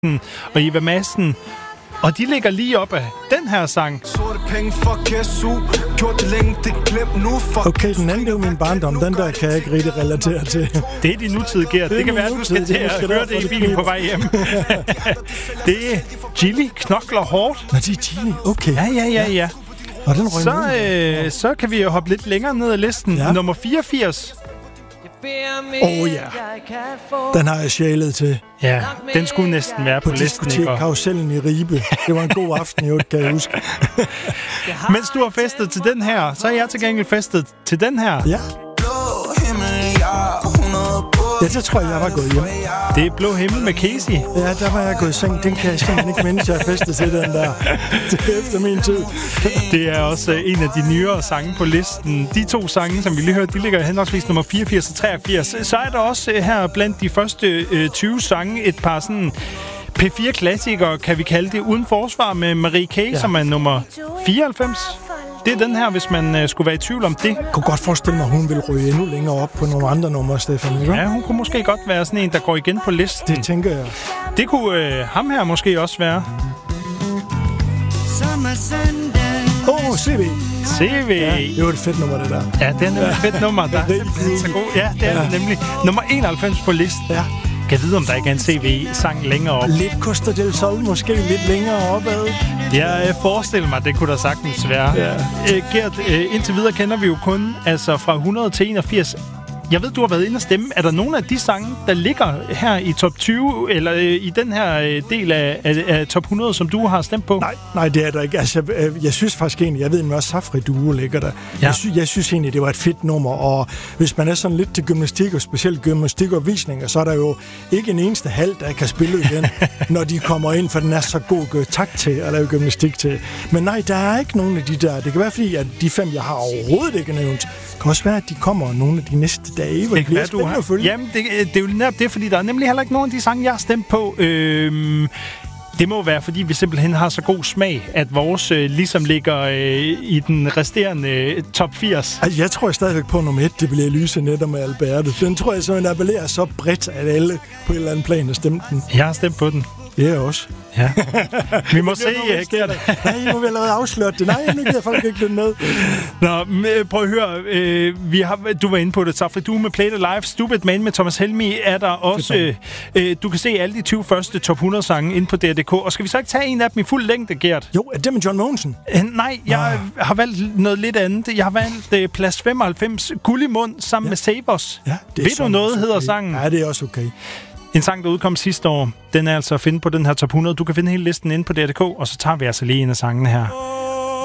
og Eva Madsen. Og de ligger lige op af den her sang. Okay, den anden, det er jo min barndom. Den der kan jeg ikke rigtig relatere til. Det er de nutidige, Gert. Det kan være, at du skal til at høre det i bilen på vej hjem. Det er Gilly knokler hårdt. Nå, det er Gilly. Okay. Ja. Og den så kan vi jo hoppe lidt længere ned ad listen. Ja. Nummer 84. Ja. Den har jeg sjælet til. Ja, den skulle næsten være på listen. På diskotek-karusellen i Ribe. Det var en god aften, jeg kan jeg huske. Mens du har festet til den her, så er jeg til gengæld festet til den her. Ja. Ja, det tror jeg var gået hjem. Det er Blå Himmel med Casey. Ja, der var jeg gået i seng. Den kan jeg simpelthen ikke mindst, jeg har festet til den der. Det er efter min tid. Det er også en af de nyere sange på listen. De to sange, som vi lige hørte, de ligger henholdsvis nummer 84 og 83. Så er der også her blandt de første 20 sange et par sådan P4-klassikere, kan vi kalde det, uden forsvar med Marie K., som er nummer 94. Det er den her, hvis man skulle være i tvivl om det. Jeg kunne godt forestille mig, at hun vil ryge endnu længere op på nogle andre numre, Stefan. Ikke? Ja, hun kunne måske godt være sådan en, der går igen på listen. Det tænker jeg. Det kunne ham her måske også være. CV. CV. Ja, det var et fedt nummer, det der. Ja, det er nemlig et fedt nummer. Der er simpelthen så god. Ja, det er det nemlig. Nummer 91 på listen. Ja. Kan vide, om der ikke er en CV-sang længere op. Lidt Costa del Sol, måske lidt længere opad. Jeg forestiller mig, det kunne der sagtens være. Ja. Gert, indtil videre kender vi jo kun altså fra 100 til 81. Jeg ved, du har været inde og stemme. Er der nogle af de sange, der ligger her i top 20, eller i den her del af top 100, som du har stemt på? Nej, det er der ikke. Altså, jeg synes faktisk egentlig, jeg ved, at også Safri Duo ligger der. Ja. Jeg synes egentlig, det var et fedt nummer, og hvis man er sådan lidt til gymnastik, og specielt gymnastikopvisninger, så er der jo ikke en eneste halv, der kan spille igen, når de kommer ind, for den er så god takt til at lave gymnastik til. Men nej, der er ikke nogen af de der. Det kan være, fordi at de 5, jeg har overhovedet ikke nævnt, kan også være, at de kommer nogle af de næste dage, hvor det bliver spændende at følge. Jamen, det er jo netop det, fordi der er nemlig heller ikke nogen af de sange, jeg har stemt på. Det må være, fordi vi simpelthen har så god smag, at vores ligesom ligger i den resterende top 80. Altså, jeg tror stadigvæk på nummer 1, det bliver Lyse Netter med Alberte. Den tror jeg simpelthen appellerer så bredt, at alle på et eller andet plan har stemt den. Jeg har stemt på den. Ja, også. Ja. Vi må se, Gert. Nej, nu vil jeg lade afsløre det. Nej, nu giver folk ikke den med. Nå, prøv at høre. Du var inde på det. Safri Duo med Play It Live. Stupid Man med Thomas Helmig er der også. Du kan se alle de 20 første top 100 sange inde på DR.dk. Og skal vi så ikke tage en af dem i fuld længde, Gert? Jo, er det med John Mogensen? Nej, jeg har valgt noget lidt andet. Jeg har valgt plads 95, Guld i mund, sammen med Sabers. Ja, ved du noget, hedder sangen? Ja, det er også okay. En sang, der udkom sidste år. Den er altså at finde på den her top 100. Du kan finde hele listen inde på DR.dk, og så tager vi altså lige en af sangene her.